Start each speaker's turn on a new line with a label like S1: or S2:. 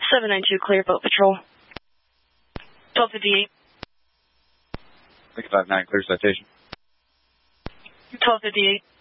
S1: 792 clear, boat patrol. 1258.
S2: 659 clear citation.
S1: 1258.